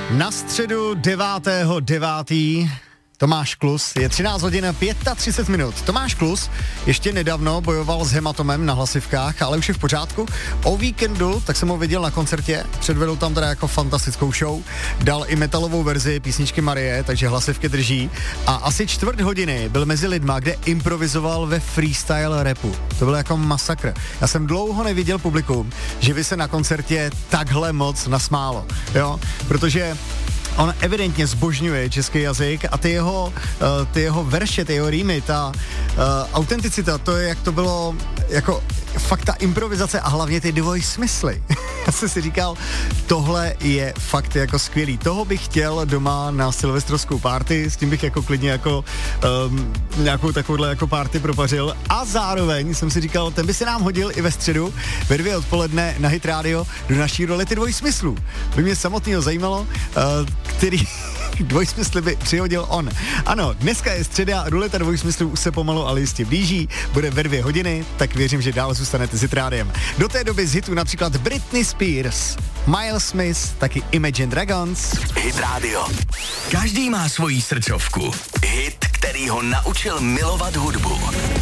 Na středu 9.9. Tomáš Klus, je 13 hodin 35 minut. Tomáš Klus ještě nedávno bojoval s hematomem na hlasivkách, ale už je v pořádku. O víkendu, tak jsem ho viděl na koncertě, předvedl tam teda jako fantastickou show, dal i metalovou verzi písničky Marie, takže hlasivky drží. A asi čtvrt hodiny byl mezi lidma, kde improvizoval ve freestyle rapu. To byl jako masakr. Já jsem dlouho neviděl publikum, že by se na koncertě takhle moc nasmálo, jo, protože on evidentně zbožňuje český jazyk a ty jeho verše, ty jeho rýmy, ta autenticita, to je, jak to bylo, jako fakt ta improvizace a hlavně ty dvojsmysly. Já jsem si říkal, tohle je fakt jako skvělý. Toho bych chtěl doma na silvestrovskou party, s tím bych jako klidně jako nějakou takovouhle jako party propařil. A zároveň jsem si říkal, ten by se nám hodil i ve středu ve 2 odpoledne na Hit Radio do naší rolety dvojsmyslů. By mě samotného zajímalo, který dvojsmysly by přihodil on. Ano, dneska je středa, ruleta dvojsmyslů už se pomalu, ale jistě blíží, bude ve 2 hodiny, tak věřím, že dál zůstanete s Hit Rádiem. Do té doby z hitu například Britney Spears, Miles Smith, taky Imagine Dragons. Hit Radio. Každý má svoji srdcovku. Hit, který ho naučil milovat hudbu.